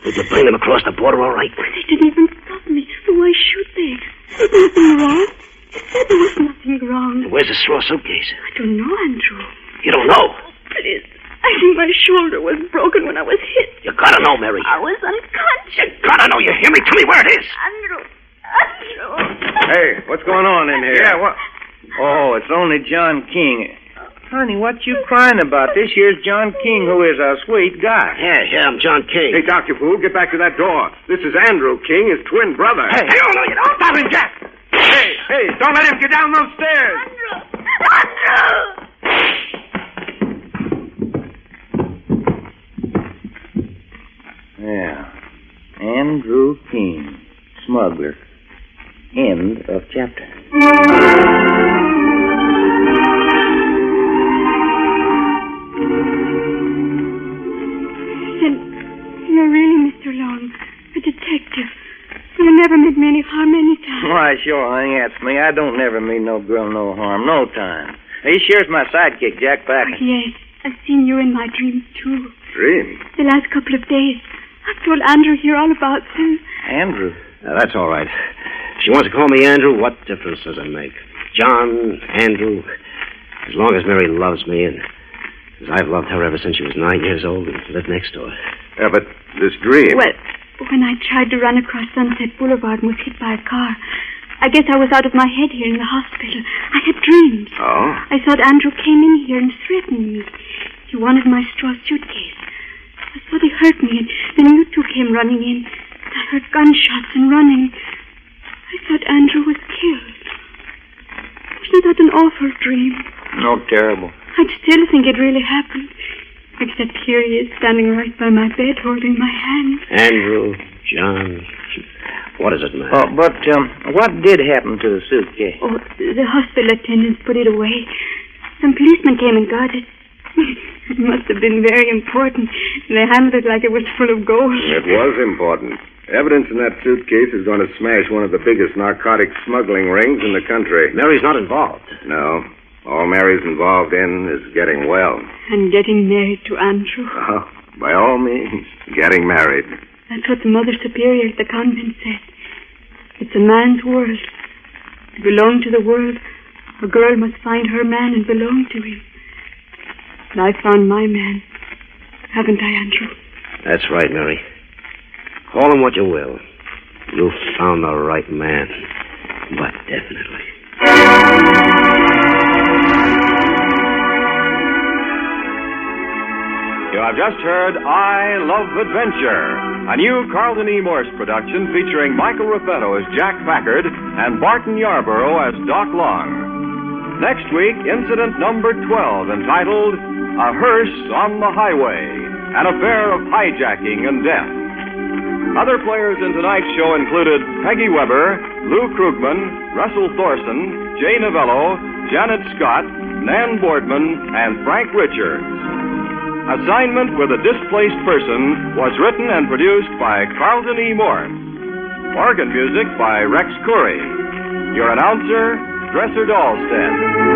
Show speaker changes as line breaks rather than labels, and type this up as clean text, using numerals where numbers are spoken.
Did you bring them across the border all right?
Well, they didn't even stop me. So why should they? There was nothing wrong. There was nothing wrong.
Where's the straw suitcase?
I don't know, Andrew.
You don't know?
Please. I think my shoulder was broken when I was hit.
You gotta know, Mary.
I was unconscious.
You gotta know. You hear me? Tell me where it is.
Andrew.
Hey, what's going on in here?
Yeah, what? Oh, it's only John King. Honey, what you crying about? This here's John King, who is a sweet guy.
Yeah, I'm John King.
Hey, Dr. Fool, get back to that door. This is Andrew King, his twin brother.
Hey, no, you don't.
Stop him, Jack. Hey, don't let him get down those stairs.
Andrew!
Yeah. Andrew King, smuggler. End of chapter.
Then you're really Mr. Long, a detective. You never meant me any harm any time.
Why, sure, honey, that's me. I don't never mean no girl no harm, no time. He shares my sidekick, Jack Packer.
Yes, I've seen you in my dreams, too.
Dream?
The last couple of days. I've told Andrew here all about them.
Andrew?
That's all right. If she wants to call me Andrew, what difference does it make? John, Andrew, as long as Mary loves me, and as I've loved her ever since she was 9 years old and lived next door.
Yeah, but this dream...
Well, when I tried to run across Sunset Boulevard and was hit by a car, I guess I was out of my head here in the hospital. I had dreams.
Oh?
I thought Andrew came in here and threatened me. He wanted my straw suitcase. I thought he hurt me, and then you two came running in. I heard gunshots and running. I thought Andrew was killed. Wasn't that an awful dream?
No, terrible.
I'd still think it really happened. Except here he is standing right by my bed holding my hand.
Andrew, John, what does it matter?
Oh, but what did happen to the suitcase?
Oh, the hospital attendants put it away. Some policemen came and got it. It must have been very important. They handled it like it was full of gold.
It was important. Evidence in that suitcase is going to smash one of the biggest narcotic smuggling rings in the country.
Mary's not involved.
No. All Mary's involved in is getting well.
And getting married to Andrew.
Oh, by all means, getting married.
That's what the Mother Superior at the convent said. It's a man's world. To belong to the world, a girl must find her man and belong to him. And I found my man. Haven't I, Andrew?
That's right, Mary. Call him what you will. You found the right man. But definitely.
You have just heard I Love Adventure, a new Carlton E. Morse production featuring Michael Raffetto as Jack Packard and Barton Yarborough as Doc Long. Next week, incident number 12, entitled A Hearse on the Highway, an affair of hijacking and death. Other players in tonight's show included Peggy Weber, Lou Krugman, Russell Thorson, Jay Novello, Janet Scott, Nan Boardman, and Frank Richards. Assignment with a Displaced Person was written and produced by Carlton E. Morse. Organ music by Rex Curry. Your announcer, Dresser Dahlstead.